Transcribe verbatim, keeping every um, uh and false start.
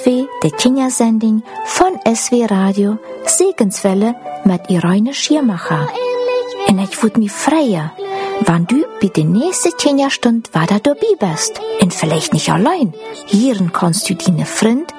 wie de Kindersending von S W Radio Segenswelle mit Irene Schirmacher. Und ich würd mich freuen, wenn du bei der nächsten Kinderstunde weiter dabei bist. Und vielleicht nicht allein. Hier kannst du deine Freund